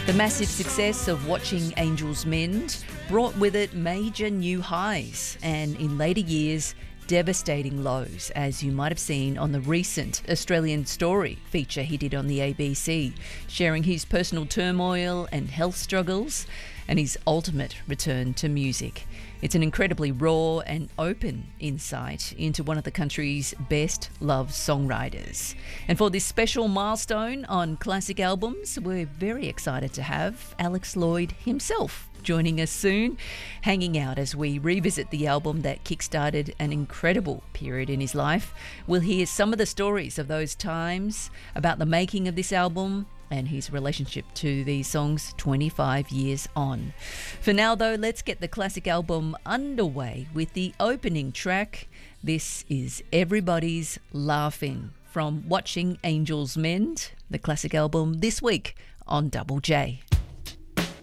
The massive success of Watching Angels Mend brought with it major new highs and, in later years, devastating lows, as you might have seen on the recent Australian Story feature he did on the ABC, sharing his personal turmoil and health struggles and his ultimate return to music. It's an incredibly raw and open insight into one of the country's best loved songwriters. And for this special milestone on classic albums, we're very excited to have Alex Lloyd himself joining us soon, hanging out as we revisit the album that kickstarted an incredible period in his life. We'll hear some of the stories of those times, about the making of this album, and his relationship to these songs 25 years on. For now, though, let's get the classic album underway with the opening track. This is Everybody's Laughing from Watching Angels Mend, the classic album this week on Double J.